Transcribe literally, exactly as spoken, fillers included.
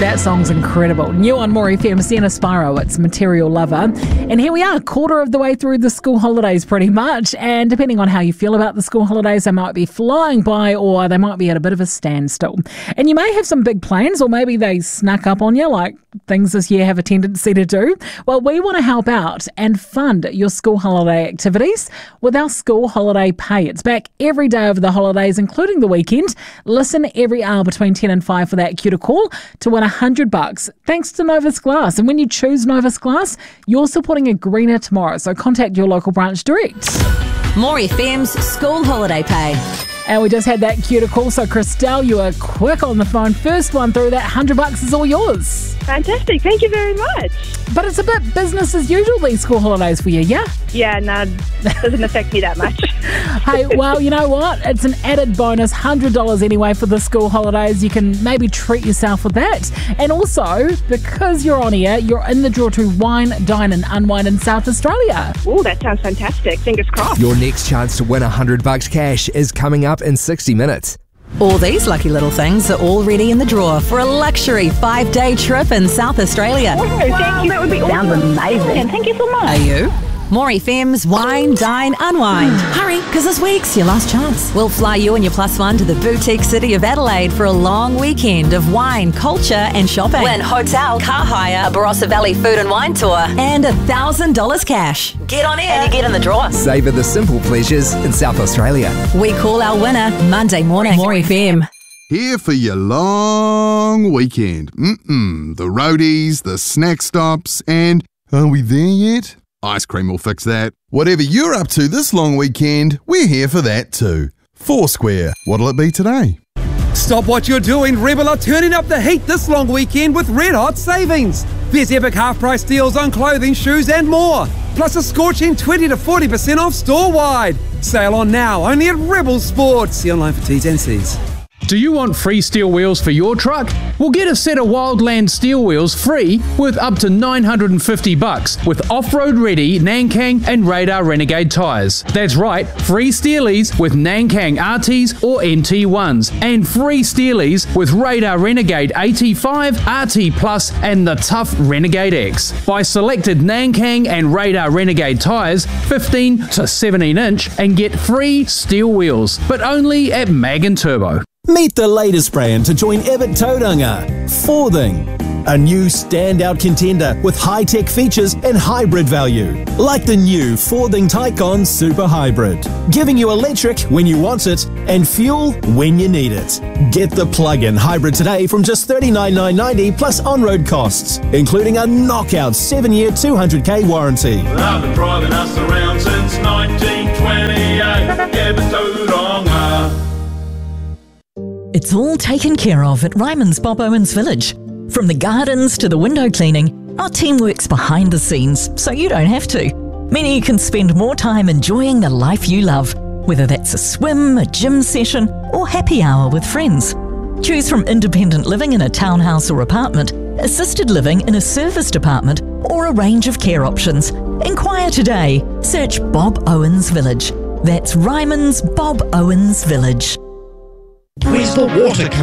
That song's incredible. New on More F M, Sienna Spiro, it's Material Lover. And here we are, quarter of the way through the school holidays pretty much. And depending on how you feel about the school holidays, they might be flying by or they might be at a bit of a standstill. And you may have some big plans, or maybe they snuck up on you like things this year have a tendency to do. Well, we want to help out and fund your school holiday activities with our school holiday pay. It's back every day over the holidays, including the weekend. Listen every hour between ten and five for that cue to call to win one hundred bucks thanks to Novus Glass. And when you choose Novus Glass, you're supporting a greener tomorrow. So contact your local branch direct. More F M's School Holiday Pay. And we just had that cue to call. So Christelle, you were quick on the phone. First one through, that one hundred bucks is all yours. Fantastic. Thank you very much. But it's a bit business as usual, these school holidays for you, yeah? Yeah, no, doesn't affect me that much. Hey, well, you know what? It's an added bonus, one hundred dollars anyway for the school holidays. You can maybe treat yourself with that. And also, because you're on here, you're in the draw to Wine, Dine and Unwind in South Australia. Oh, that sounds fantastic. Fingers crossed. Your next chance to win one hundred bucks cash is coming up in sixty minutes. All these lucky little things are already in the draw for a luxury five-day trip in South Australia. Oh, thank wow, you. That would be Sounds awesome. Amazing. Thank you so much. Are you? More F M's Wine, Dine, Unwind. Hurry, because this week's your last chance. We'll fly you and your plus one to the boutique city of Adelaide for a long weekend of wine, culture and shopping. Win hotel, car hire, a Barossa Valley food and wine tour, and one thousand dollars cash. Get on in and you get in the draw. Savour the simple pleasures in South Australia. We call our winner Monday morning. More F M. Here for your long weekend. Mm-mm, the roadies, the snack stops, and are we there yet? Ice cream will fix that. Whatever you're up to this long weekend, we're here for that too. Foursquare, what'll it be today? Stop what you're doing. Rebel are turning up the heat this long weekend with red hot savings. There's epic half price deals on clothing, shoes and more. Plus a scorching twenty to forty percent off store-wide. Sale on now, only at Rebel Sports. See online for T's and C's. Do you want free steel wheels for your truck? Well, get a set of Wildland steel wheels free worth up to nine hundred fifty bucks with off-road ready Nankang and Radar Renegade tyres. That's right, free steelies with Nankang R Ts or N T ones and free steelies with Radar Renegade A T five, R T Plus and the tough Renegade X. Buy selected Nankang and Radar Renegade tyres fifteen to seventeen inch and get free steel wheels, but only at Mag and Turbo. Meet the latest brand to join Evatt Tauranga, Forthing, a new standout contender with high-tech features and hybrid value, like the new Forthing Tycon Super Hybrid, giving you electric when you want it and fuel when you need it. Get the plug-in hybrid today from just thirty-nine thousand nine hundred dollars plus on-road costs, including a knockout seven-year two hundred k warranty. I've been driving us around since nineteen twenty-eight, Evatt Tauranga. It's all taken care of at Ryman's Bob Owens Village. From the gardens to the window cleaning, our team works behind the scenes so you don't have to. Meaning you can spend more time enjoying the life you love, whether that's a swim, a gym session, or happy hour with friends. Choose from independent living in a townhouse or apartment, assisted living in a serviced apartment, or a range of care options. Inquire today. Search Bob Owens Village. That's Ryman's Bob Owens Village. Where's the water coming